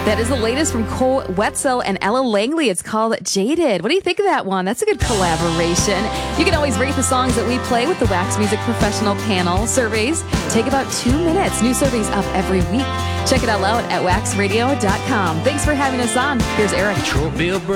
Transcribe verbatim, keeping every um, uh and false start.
That is the latest from Cole Wetzel and Ella Langley. It's called Jaded. What do you think of that one? That's a good collaboration. You can always rate the songs that we play with the Wax Music Professional Panel. Surveys take about two minutes. New surveys up every week. Check it out loud at wax radio dot com. Thanks for having us on. Here's Eric.